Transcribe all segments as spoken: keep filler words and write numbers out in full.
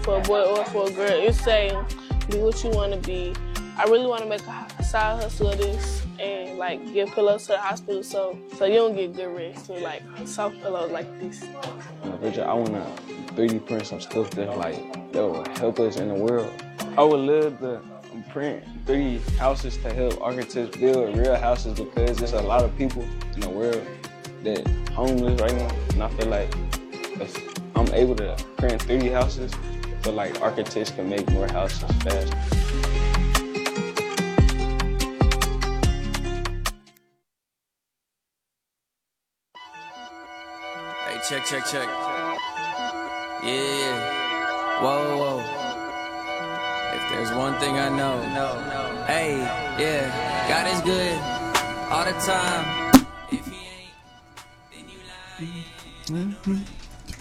for a boy or for a girl. It's saying, be what you want to be. I really want to make a side hustle of this and like get pillows to the hospital so so you don't get good rest with like soft pillows like this. In the future, I want to three D print some stuff that like that will help us in the world. I would love to print three D houses to help architects build real houses because there's a lot of people in the world that homeless right now, and I feel like if I'm able to print three D houses, I feel like architects can make more houses faster. Hey, check, check, check. Yeah, whoa, whoa. If there's one thing I know, no, no. Hey, yeah, God is good all the time. If he ain't, then you lying.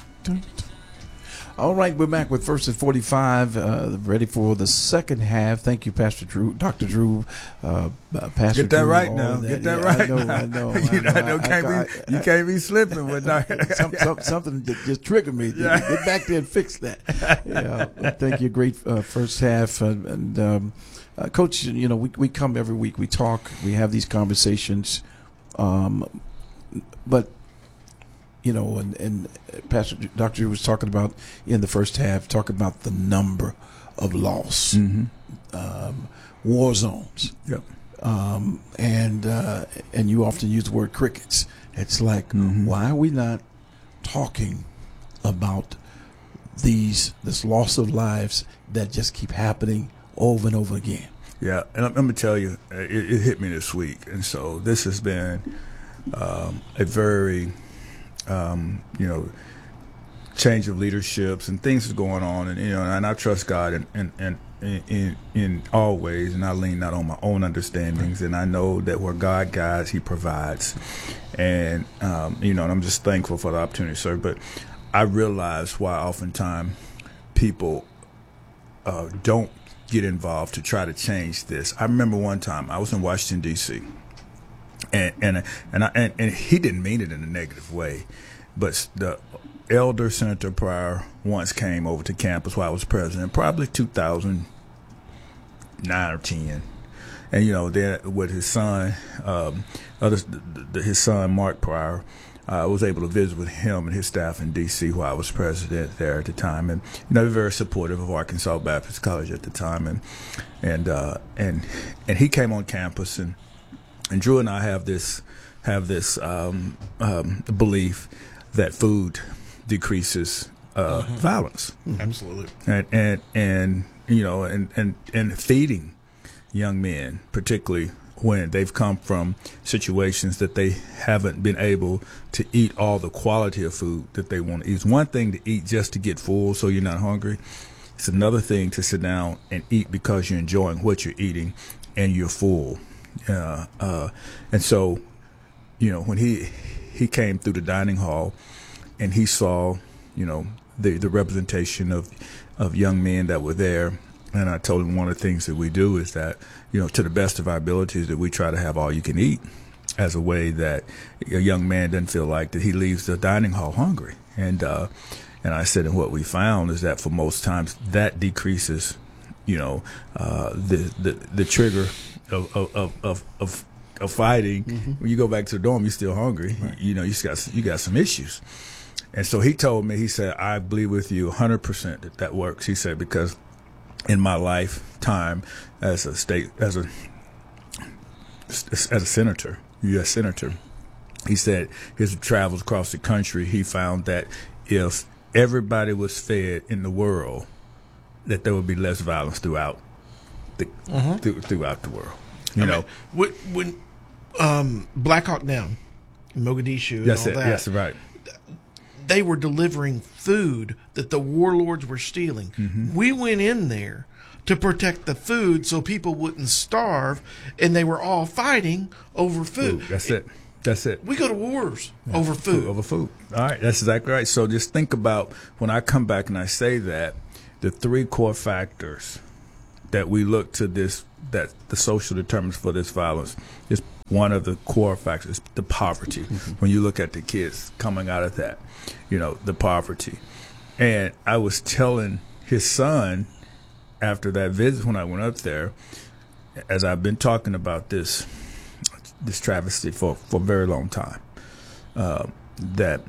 All right, we're back with First and forty-five, uh, ready for the second half. Thank you, Pastor Drew, Doctor Drew, uh, Pastor Get that Drew, right all now. of that. Get that Yeah, right I know, now. I know. you know, I I know, can't I, be, I, you can't be slipping with that. some, some, something that just triggered me. Yeah. Get back there and fix that. Yeah, thank you. Great uh, first half. And, and um, uh, Coach, you know, we, we come every week. We talk. We have these conversations. Um, but you know, and, and Pastor Doctor Drew was talking about in the first half, talking about the number of loss, Mm-hmm. um, war zones. Yep. Um, and uh, and you often use the word crickets. It's like, Mm-hmm. why are we not talking about these this loss of lives that just keep happening over and over again? Yeah, and I'm, I'm gonna tell you, it, it hit me this week, and so this has been um, a very, um, you know, change of leaderships and things are going on, and you know, and I trust God in in in, in, in all ways, and I lean not on my own understandings, and I know that where God guides, He provides, and um, you know, and I'm just thankful for the opportunity to serve. But I realize why oftentimes people uh, don't get involved to try to change this. I remember one time I was in Washington D C and and and, I, and and he didn't mean it in a negative way, but the elder Senator Pryor once came over to campus while I was president, probably two thousand nine or ten, and you know, there with his son, um, other the, the, his son Mark Pryor. I was able to visit with him and his staff in D C while I was president there at the time, and you know, very supportive of Arkansas Baptist College at the time, and and uh, and and he came on campus, and and Drew and I have this have this um, um, belief that food decreases uh, mm-hmm. violence, absolutely, and and and you know, and and and feeding young men, particularly when they've come from situations that they haven't been able to eat all the quality of food that they want to eat. It's one thing to eat just to get full so you're not hungry. It's another thing to sit down and eat because you're enjoying what you're eating and you're full. Uh, uh, and so, you know, when he he came through the dining hall and he saw, you know, the, the representation of, of young men that were there, and I told him one of the things that we do is that, you know, to the best of our abilities, that we try to have all you can eat as a way that a young man doesn't feel like that he leaves the dining hall hungry. And uh, and I said, and what we found is that for most times that decreases, you know, uh, the, the the trigger of of of of, of fighting. Mm-hmm. When you go back to the dorm, you're still hungry. Right. You know, you got you got some issues. And so he told me, he said, I believe with you one hundred percent that that works. He said, because in my lifetime as a state, as a as a senator, U S senator, he said his travels across the country, he found that if everybody was fed in the world, that there would be less violence throughout the mm-hmm. th- throughout the world. You I know, mean, when, when um, Black Hawk Down, Mogadishu, and that's all it. that, Yes, right. They were delivering food that the warlords were stealing. Mm-hmm. We went in there to protect the food so people wouldn't starve, and they were all fighting over food. Ooh, that's it. That's it. We go to wars yeah. over food. Over food. All right, that's exactly right. So just think about when I come back and I say that the three core factors that we look to this, that the social determinants for this violence is one of the core factors, the poverty. Mm-hmm. When you look at the kids coming out of that, you know, the poverty. And I was telling his son, after that visit when I went up there, as I've been talking about this this travesty for, for a very long time, uh, that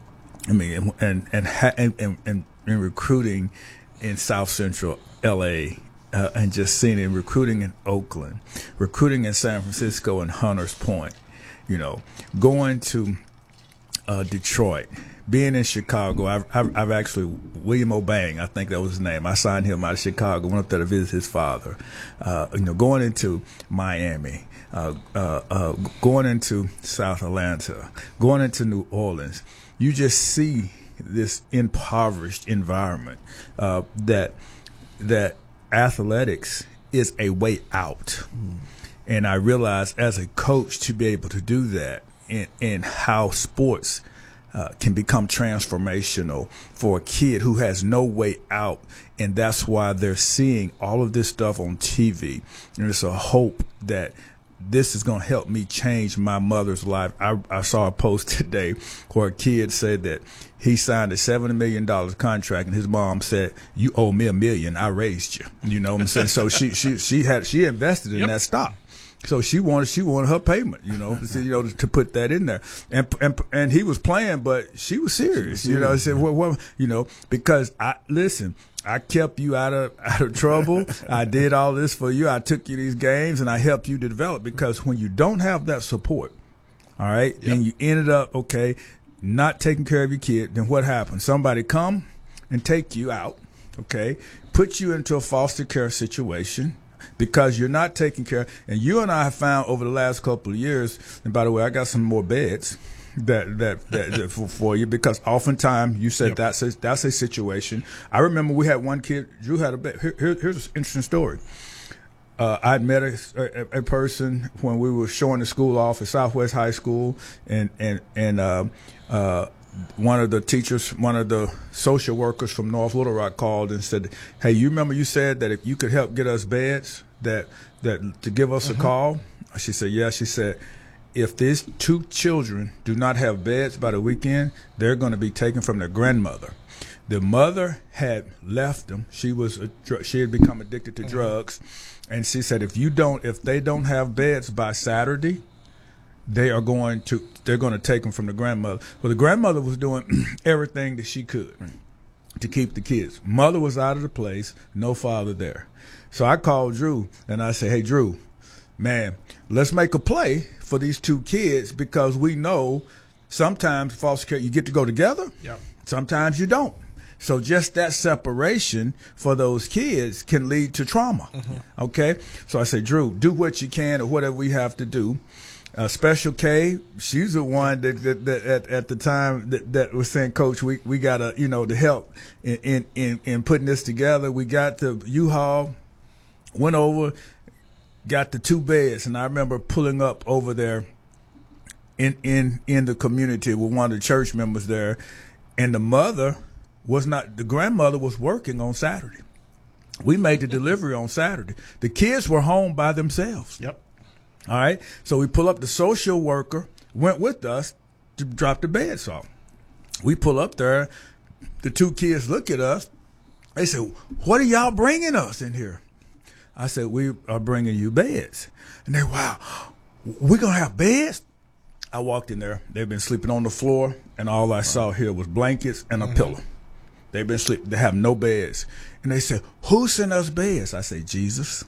I mean, and and and and, and, and recruiting in South Central L A. Uh, and just seeing it, recruiting in Oakland, recruiting in San Francisco and Hunters Point, you know, going to uh, Detroit, being in Chicago. I've, I've, I've actually, William O'Bang, I think that was his name. I signed him out of Chicago, went up there to visit his father. Uh, you know, going into Miami, uh, uh, uh, going into South Atlanta, going into New Orleans. You just see this impoverished environment uh, that that. Athletics is a way out. Mm. And I realized as a coach to be able to do that and, and how sports uh, can become transformational for a kid who has no way out. And that's why they're seeing all of this stuff on T V. And it's a hope that this is going to help me change my mother's life. I, I saw a post today where a kid said that he signed a seventy million dollars contract, and his mom said, "You owe me a million. I raised you." You know what I'm saying? So she she she had she invested in yep. that stock. So she wanted she wanted her payment. You know, you know to put that in there. And and and he was playing, but she was serious. You know, I said, well, well, you know, because I listen. I kept you out of out of trouble. I did all this for you. I took you these games, and I helped you to develop. Because when you don't have that support, all right, yep. and you ended up okay, not taking care of your kid, then what happens? Somebody come and take you out, okay, put you into a foster care situation because you're not taking care. And you and I have found over the last couple of years. And by the way, I got some more beds. That that, that, that for, for you, because oftentimes you said yep. that's a, that's a situation. I remember we had one kid. Drew had a bed. Here, here, here's an interesting story. Uh, I met a, a, a person when we were showing the school off at Southwest High School, and and and uh, uh, one of the teachers, one of the social workers from North Little Rock called and said, "Hey, you remember you said that if you could help get us beds, that that to give us mm-hmm. a call?" She said, "Yeah." She said, if these two children do not have beds by the weekend, they're going to be taken from their grandmother. The mother had left them. She was a, she had become addicted to drugs, and she said if you don't, if they don't have beds by Saturday, they are going to they're going to take them from the grandmother. Well, the grandmother was doing everything that she could to keep the kids. Mother was out of the place, no father there. So I called Drew and I said, "Hey, Drew, man, let's make a play for these two kids, because we know sometimes foster care, you get to go together. Yep. Sometimes you don't. So just that separation for those kids can lead to trauma." Mm-hmm. Okay? So I say, "Drew, do what you can or whatever we have to do." Uh, Special K, she's the one that, that, that at, at the time that, that was saying, "Coach, we, we got to, you know, to help in, in, in, in putting this together." We got the U-Haul, went over, got the two beds, and I remember pulling up over there in in in the community with one of the church members there, and the mother was not, the grandmother was working on Saturday. We made the delivery on Saturday. The kids were home by themselves. Yep. All right. So we pull up, the social worker went with us to drop the beds off. We pull up there. The two kids look at us. They said, "What are y'all bringing us in here?" I said, "We are bringing you beds." And they, "Wow, we're going to have beds?" I walked in there. They've been sleeping on the floor, and all I saw here was blankets and a mm-hmm. pillow. They've been sleeping. They have no beds. And they said, "Who sent us beds?" I say, "Jesus."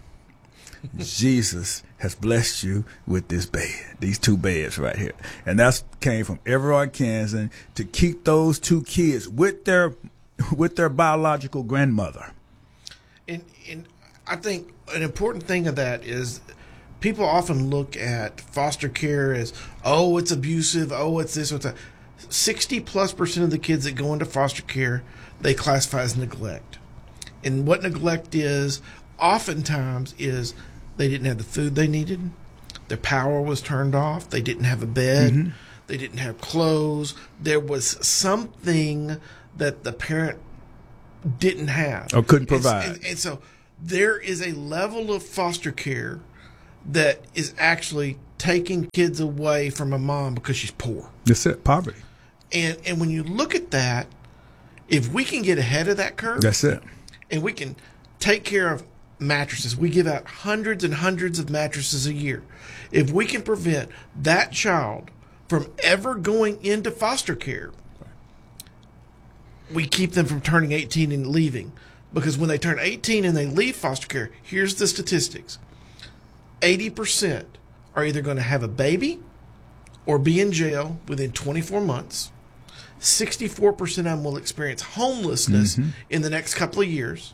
Jesus has blessed you with this bed, these two beds right here. And that came from Everard Kansan to keep those two kids with their with their biological grandmother. And, and I think an important thing of that is people often look at foster care as, oh, it's abusive, oh, it's this, what's that. sixty plus percent of the kids that go into foster care, they classify as neglect. And what neglect is, oftentimes, is they didn't have the food they needed, their power was turned off, they didn't have a bed, mm-hmm. they didn't have clothes, there was something that the parent didn't have. Or couldn't provide. And, and, and so there is a level of foster care that is actually taking kids away from a mom because she's poor. That's it, poverty. And and when you look at that, if we can get ahead of that curve, that's it. and we can take care of mattresses. We give out hundreds and hundreds of mattresses a year. If we can prevent that child from ever going into foster care, we keep them from turning eighteen and leaving. Because when they turn eighteen and they leave foster care, here's the statistics. eighty percent are either going to have a baby or be in jail within twenty-four months. sixty-four percent of them will experience homelessness mm-hmm. in the next couple of years.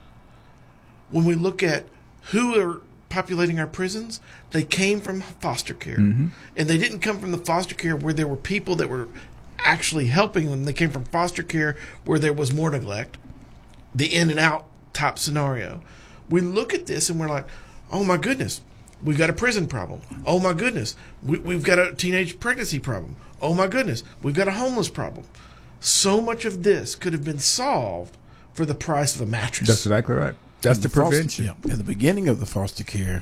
When we look at who are populating our prisons, they came from foster care. Mm-hmm. And they didn't come from the foster care where there were people that were actually helping them. They came from foster care where there was more neglect, the in and out type scenario. We look at this and we're like, oh my goodness, we've got a prison problem. Oh my goodness, we, we've got a teenage pregnancy problem. Oh my goodness, we've got a homeless problem. So much of this could have been solved for the price of a mattress. That's exactly right. That's the, the prevention. Foster, yeah, in the beginning of the foster care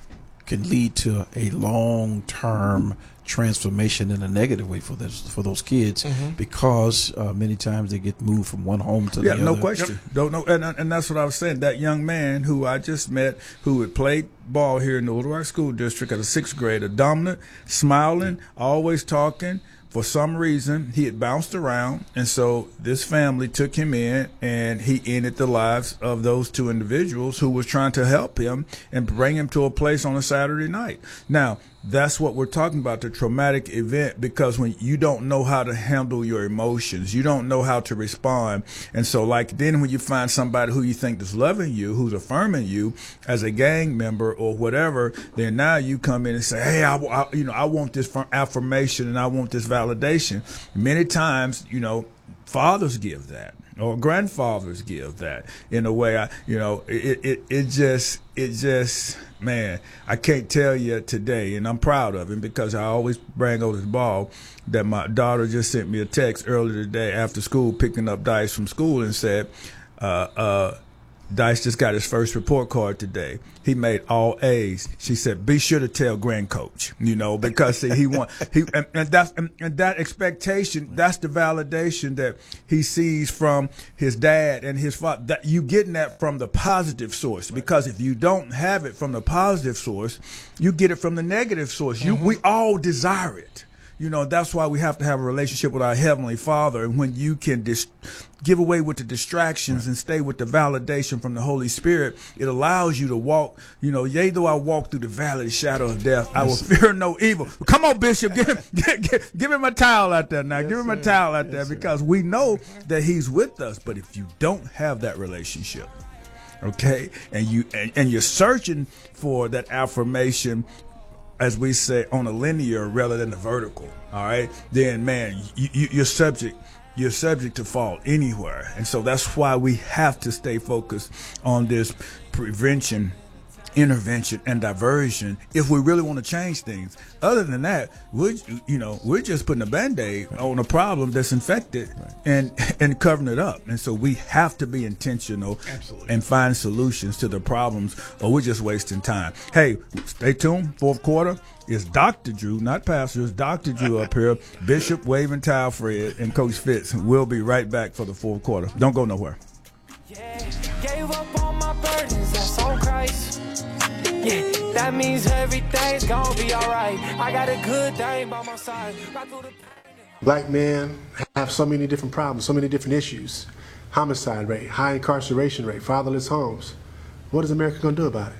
can lead to a long-term transformation in a negative way for this, for those kids mm-hmm. because uh, many times they get moved from one home to yeah, the no other. Question. Yep. Don't know, and and that's what I was saying. That young man who I just met, who had played ball here in the Little Rock School District as a sixth grader, dominant, smiling, always talking. For some reason, he had bounced around, and so this family took him in, and he ended the lives of those two individuals who was trying to help him and bring him to a place on a Saturday night. Now, that's what we're talking about, the traumatic event, because when you don't know how to handle your emotions, you don't know how to respond. And so like then when you find somebody who you think is loving you, who's affirming you as a gang member or whatever, then now you come in and say, hey, I, I, you know, I want this affirmation and I want this validation. Many times, you know, fathers give that, or grandfathers give that in a way. I, you know, it, it, it just, it just, man, I can't tell you today, and I'm proud of him because I always bring over this ball, that my daughter just sent me a text earlier today after school, picking up Dice from school, and said, uh, uh, Dice just got his first report card today. He made all A's. She said, "Be sure to tell grand coach," you know, because see, he want he and, and that's and, and that expectation. That's the validation that he sees from his dad and his father. That you getting that from the positive source, because if you don't have it from the positive source, you get it from the negative source. You mm-hmm. we all desire it. You know, that's why we have to have a relationship with our Heavenly Father. And when you can dis- give away with the distractions and stay with the validation from the Holy Spirit, it allows you to walk, you know, yea, though I walk through the valley of the shadow of death, I will fear no evil. Come on, Bishop, give him, give, give, give him a towel out there now. Yes, give him a towel out there, yes, because we know that he's with us. But if you don't have that relationship, okay, and, you, and, and you're searching for that affirmation, as we say, on a linear rather than a vertical, all right, then, man, you, you, you're subject you're subject to fall anywhere. And so that's why we have to stay focused on this prevention, intervention, and diversion if we really want to change things. Other than that, we're, you know, we're just putting a Band-Aid on a problem that's infected and and covering it up. And so we have to be intentional Absolutely. and find solutions to the problems, or we're just wasting time. Hey, stay tuned. Fourth quarter is Doctor Drew, not Pastor, it's Doctor Drew up here, Bishop, Waving Towel Fred, and Coach Fitz. We'll be right back for the fourth quarter. Don't go nowhere. Yeah, gave up on my burdens, that's on Christ. Yeah, that means everything's gonna be alright. I got a good thing by my side. Right through the Black men have so many different problems, so many different issues. Homicide rate, high incarceration rate, fatherless homes. What is America going to do about it?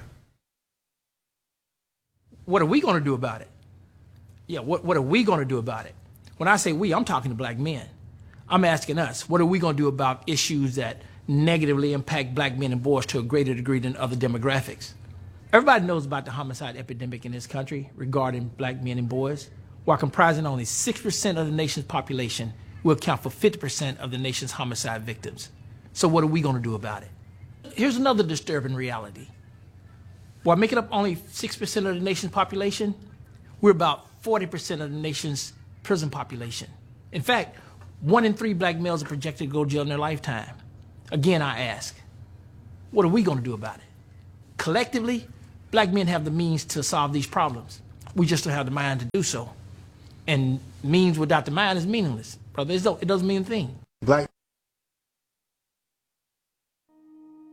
What are we going to do about it? Yeah, what, what are we going to do about it? When I say we, I'm talking to black men. I'm asking us, what are we going to do about issues that negatively impact black men and boys to a greater degree than other demographics? Everybody knows about the homicide epidemic in this country regarding black men and boys. While comprising only six percent of the nation's population, will account for fifty percent of the nation's homicide victims. So what are we going to do about it? Here's another disturbing reality. While making up only six percent of the nation's population, we're about forty percent of the nation's prison population. In fact, one in three black males are projected to go to jail in their lifetime. Again, I ask, what are we going to do about it? Collectively, black men have the means to solve these problems. We just don't have the mind to do so. And means without the mind is meaningless, brother. It doesn't mean a thing. Black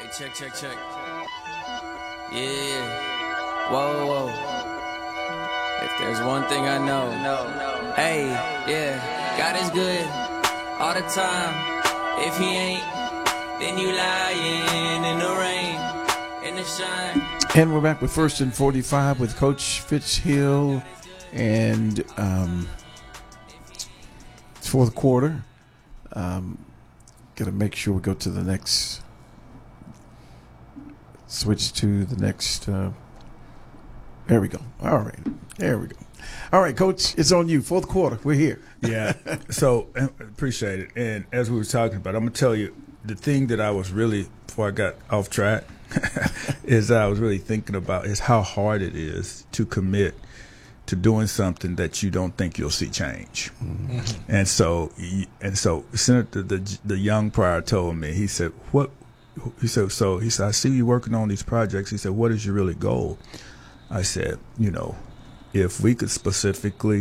Hey, check, check, check. Yeah. Whoa, whoa. If there's one thing I know, no. Hey, yeah. God is good all the time. If he ain't, then you lying in the rain, in the shine. And we're back with First and forty-five with Coach Fitzhill, and um, it's fourth quarter. Um, Got to make sure we go to the next. Switch to the next. Uh, there we go. All right. There we go. All right, Coach, it's on you. Fourth quarter. We're here. Yeah. So appreciate it. And as we were talking about, I'm gonna tell you the thing that I was really before I got off track is that I was really thinking about is how hard it is to commit to doing something that you don't think you'll see change. Mm-hmm. And so, and so, Senator, the the young prior told me, he said, "What?" He said, "So he said, I see you working on these projects." He said, "What is your really goal?" I said, "You know, if we could specifically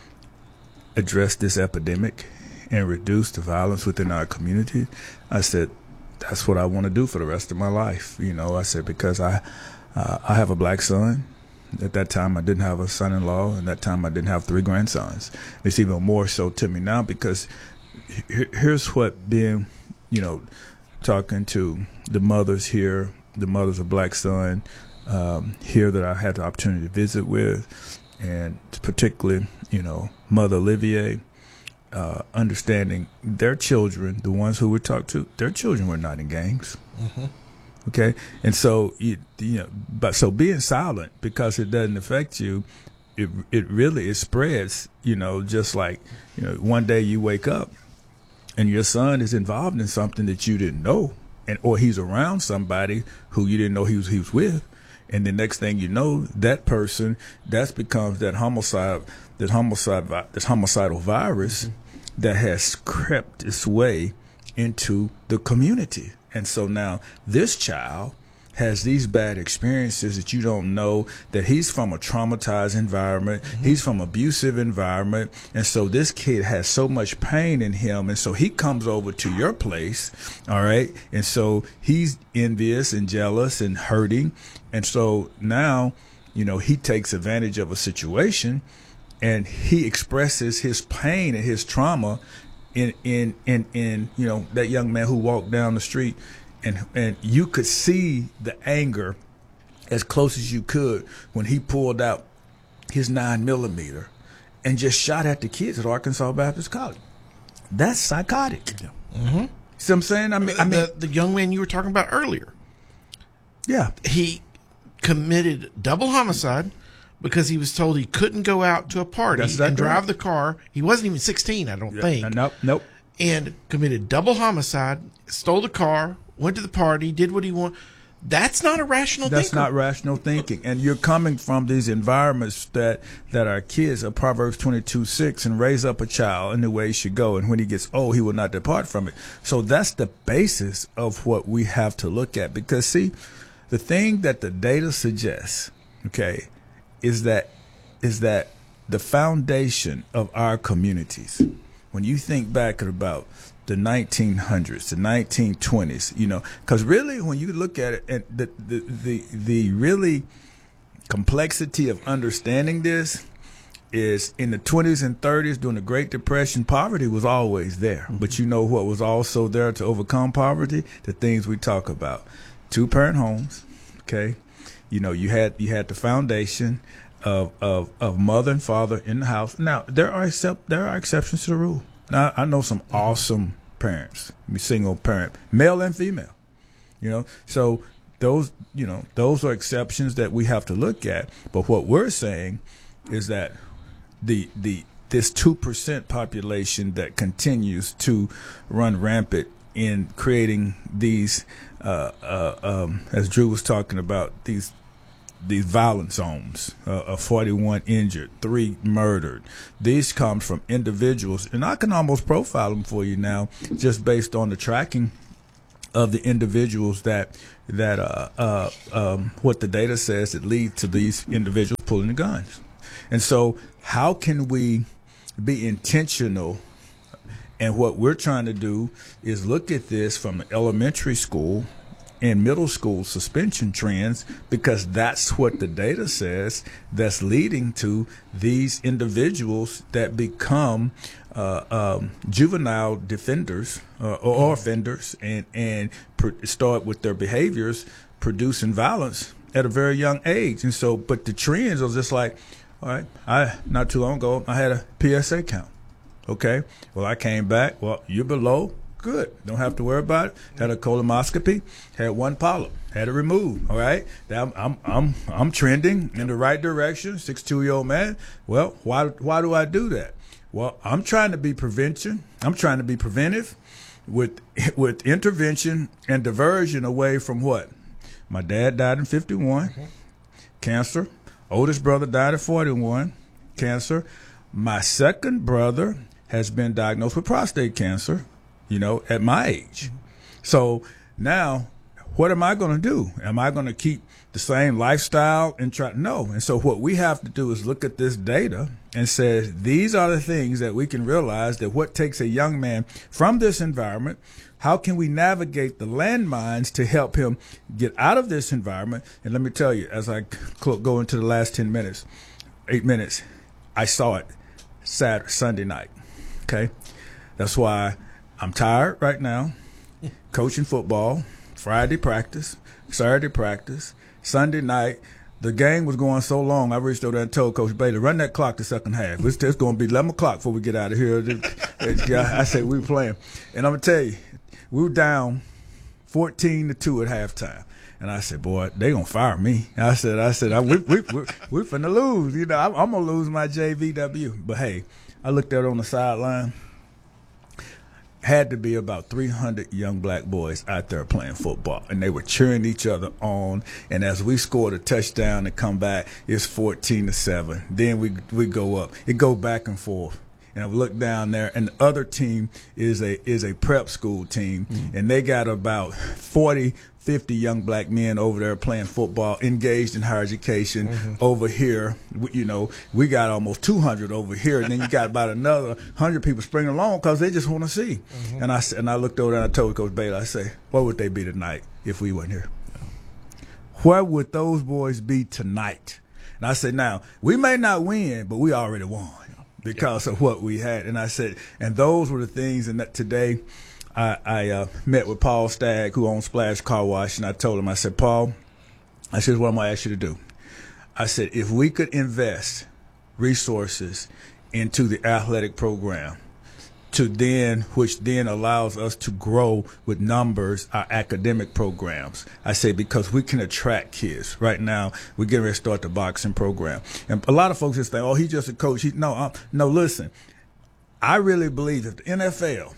address this epidemic and reduce the violence within our community," I said, "That's what I want to do for the rest of my life." You know, I said because I uh, I have a black son. At that time, I didn't have a son-in-law. At that time, I didn't have three grandsons. It's even more so to me now because here's what being, you know, talking to the mothers here, the mothers of black son um, here that I had the opportunity to visit with, and particularly, you know, Mother Olivier, uh, understanding their children, the ones who we talked to, their children were not in gangs. Mm-hmm. Okay, and so you, you know, but so being silent because it doesn't affect you, it it really it spreads. You know, just like you know, one day you wake up and your son is involved in something that you didn't know, and or he's around somebody who you didn't know he was he was with, and the next thing you know, that person that's becomes that homicide, that homicide, this homicidal virus mm-hmm. that has crept its way into the community. And so now this child has these bad experiences that you don't know, that he's from a traumatized environment, mm-hmm. he's from abusive environment, and so this kid has so much pain in him, and so he comes over to your place, all right, and so he's envious and jealous and hurting, and so now, you know, he takes advantage of a situation, and he expresses his pain and his trauma in in in in you know, that young man who walked down the street, and and you could see the anger as close as you could when he pulled out his nine millimeter and just shot at the kids at Arkansas Baptist College. That's psychotic. Yeah. Mm-hmm. See what I'm saying? I mean, I mean the, the young man you were talking about earlier. Yeah, he committed double homicide because he was told he couldn't go out to a party That's and drive right. the car. He wasn't even sixteen, I don't yeah. think. Nope, nope. And committed double homicide, stole the car, went to the party, did what he wanted. That's not a rational That's thinker. not rational thinking. And you're coming from these environments that, that are kids of Proverbs twenty-two six, and raise up a child in the way he should go, and when he gets old, he will not depart from it. So that's the basis of what we have to look at. Because, see, the thing that the data suggests, okay, is that is that the foundation of our communities, when you think back at about the nineteen hundreds, the nineteen twenties, you know, because really when you look at it, and the, the the the really complexity of understanding this is in the twenties and thirties during the Great Depression, poverty was always there. Mm-hmm. But you know what was also there to overcome poverty? The things we talk about. Two-parent homes, okay? You know, you had you had the foundation of, of of mother and father in the house. Now there are except there are exceptions to the rule. Now I know some awesome parents, single parent, male and female. You know, so those you know those are exceptions that we have to look at. But what we're saying is that the the this two percent population that continues to run rampant in creating these, uh, uh, um, as Drew was talking about, these these violent zones, uh, uh, forty-one injured, three murdered. These come from individuals, and I can almost profile them for you now, just based on the tracking of the individuals that that uh, uh, um, what the data says that lead to these individuals pulling the guns. And so, how can we be intentional? And what we're trying to do is look at this from elementary school in middle school suspension trends, because that's what the data says that's leading to these individuals that become uh, um, juvenile defenders uh, or offenders and, and pr- start with their behaviors producing violence at a very young age. And so, but the trends are just like, all right, I not too long ago, I had a P S A count. Okay, well, I came back. Well, you're below. Good. Don't have to worry about it. Had a colonoscopy. Had one polyp. Had it removed. All right. Now I'm I'm I'm trending in the right direction. sixty-two-year-old man. Well, why why do I do that? Well, I'm trying to be prevention. I'm trying to be preventive with with intervention and diversion away from what? My dad died in fifty-one. Mm-hmm. Cancer. Oldest brother died at forty-one. Cancer. My second brother has been diagnosed with prostate cancer, you know, at my age. So now, what am I going to do? Am I going to keep the same lifestyle and try? No. And so what we have to do is look at this data and say, these are the things that we can realize that what takes a young man from this environment, how can we navigate the landmines to help him get out of this environment? And let me tell you, as I go into the last ten minutes, eight minutes, I saw it Saturday, Sunday night. Okay, that's why I'm tired right now. Coaching football, Friday practice, Saturday practice, Sunday night. The game was going so long, I reached over there and told Coach Bailey, run that clock the second half. It's, it's going to be eleven o'clock before we get out of here. I said, we were playing. And I'm going to tell you, we were down fourteen to two at halftime. And I said, boy, they going to fire me. I said, I said, I, we, we, we, we're finna lose. You know, I'm, I'm going to lose my J V W. But, hey, I looked out on the sideline. Had to be about three hundred young black boys out there playing football, and they were cheering each other on. And as we scored a touchdown and come back, it's fourteen to seven. Then we we go up. It go back and forth. And I look down there, and the other team is a is a prep school team, mm-hmm. and they got about forty, fifty young black men over there playing football, engaged in higher education. Mm-hmm. Over here, you know, we got almost two hundred over here, and then you got about another one hundred people springing along because they just want to see. Mm-hmm. And I and I looked over there and I told Coach Bailey, I say, what would they be tonight if we weren't here? Where would those boys be tonight? And I said, now, we may not win, but we already won because of what we had. And I said, and those were the things. And that today I, I uh, met with Paul Stagg, who owns Splash Car Wash, and I told him, I said, Paul, I said, what I'm going to ask you to do. I said, if we could invest resources into the athletic program, to then, which then allows us to grow with numbers, our academic programs. I say, because we can attract kids. Right now, we're getting ready to start the boxing program. And a lot of folks just think, oh, he's just a coach. He, no, I'm, no, listen, I really believe if the N F L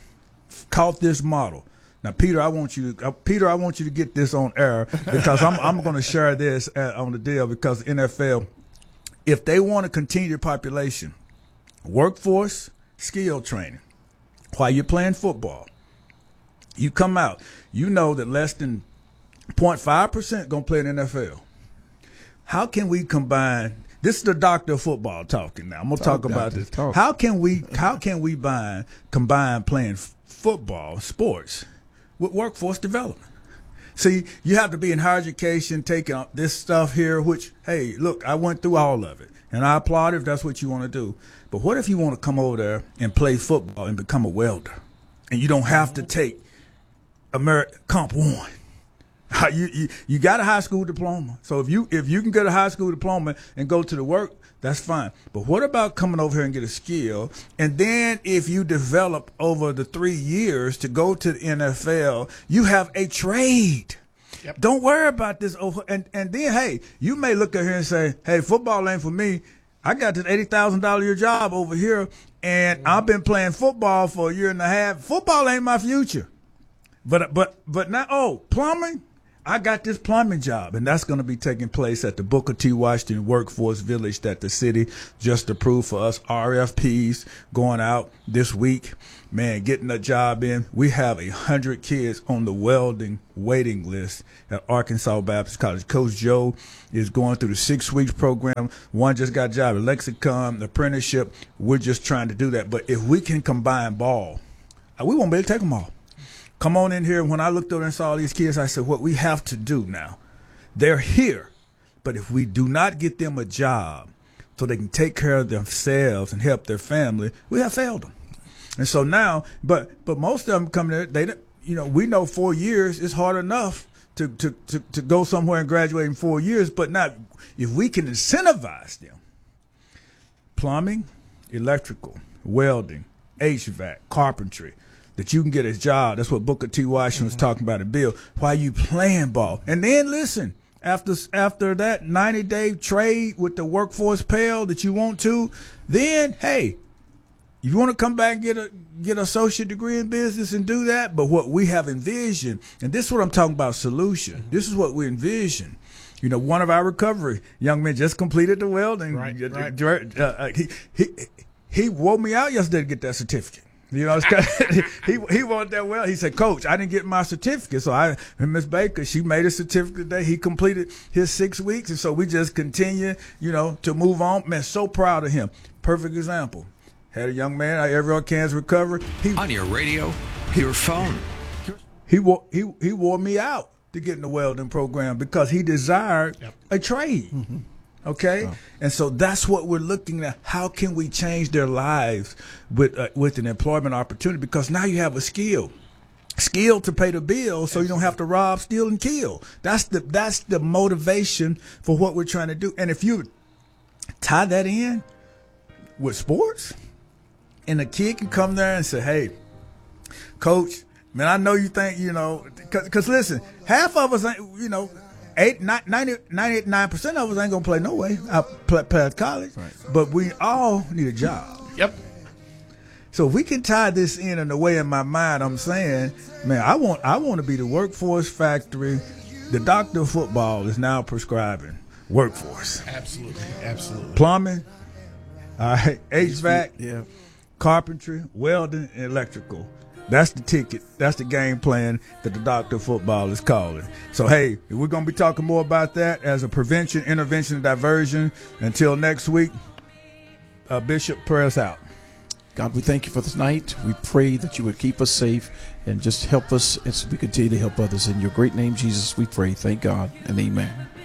caught this model. Now, Peter, I want you to, uh, Peter, I want you to get this on air because I'm, I'm going to share this uh, on the deal because the N F L, if they want to continue the population, workforce, skill training, while you're playing football, you come out, you know that less than zero point five percent going to play in the N F L. How can we combine, this is the doctor of football talking now, I'm going to talk, talk about this. Talk. How can we, how can we bind, combine playing f- football, sports, with workforce development? See, you have to be in higher education, taking this stuff here, which, hey, look, I went through all of it, and I applaud if that's what you want to do. But what if you want to come over there and play football and become a welder, and you don't have to take Ameri- Comp One? You, you you got a high school diploma, so if you if you can get a high school diploma and go to the work, that's fine. But what about coming over here and get a skill, and then if you develop over the three years to go to the N F L, you have a trade. Yep. Don't worry about this over, and and then hey, you may look at here and say, hey, football ain't for me. I got this eighty thousand dollars a year job over here, and mm-hmm. I've been playing football for a year and a half. Football ain't my future. But but but now, oh, plumbing, I got this plumbing job, and that's going to be taking place at the Booker T. Washington Workforce Village that the city just approved for us. R F Ps going out this week. Man, getting a job in. We have a hundred kids on the welding waiting list at Arkansas Baptist College. Coach Joe is going through the six weeks program. One just got a job at Lexicon, apprenticeship. We're just trying to do that. But if we can combine ball, we won't be able to take them all. Come on in here. When I looked over and saw all these kids, I said, what we have to do now, they're here. But if we do not get them a job so they can take care of themselves and help their family, we have failed them. And so now, but but most of them come there, they, you know, we know four years is hard enough to, to, to, to go somewhere and graduate in four years, but not if we can incentivize them. Plumbing, electrical, welding, H V A C, carpentry, that you can get a job. That's what Booker T. Washington was talking about in Bill. While you playing ball. And then listen, after after that ninety-day trade with the workforce Pell that you want to, then, hey, you want to come back and get a get an associate degree in business and do that? But what we have envisioned, and this is what I'm talking about, solution. This is what we envision. You know, one of our recovery young men just completed the welding. Right, right. Uh, he, he, he wore me out yesterday to get that certificate. You know, it's kind of, he he wanted that well. He said, Coach, I didn't get my certificate. So I, and Miss Baker, she made a certificate today. He completed his six weeks. And so we just continue, you know, to move on. Man, so proud of him. Perfect example. Had a young man, everyone can's recovery. He, on your radio, your phone. He wore, he, he wore me out to get in the welding program because he desired yep. a trade. Mm-hmm. Okay, oh. And so that's what we're looking at. How can we change their lives with uh, with an employment opportunity? Because now you have a skill, skill to pay the bills, so you don't have to rob, steal, and kill. That's the that's the motivation for what we're trying to do. And if you tie that in with sports, and a kid can come there and say, "Hey, Coach, man, I know you think you know," because listen, half of us ain't, you know. Eight, ninety, ninety-nine percent of us ain't gonna play no way. I play past college, right. But we all need a job. Yep. So if we can tie this in in the way in my mind, I'm saying, man, I want I want to be the workforce factory. The doctor of football is now prescribing workforce. Absolutely, absolutely. Plumbing, all right, H V A C, yeah, carpentry, welding, and electrical. That's the ticket. That's the game plan that the doctor of football is calling. So, hey, we're going to be talking more about that as a prevention, intervention, and diversion. Until next week, uh, Bishop, pray us out. God, we thank you for this night. We pray that you would keep us safe and just help us as we continue to help others. In your great name, Jesus, we pray. Thank God and amen.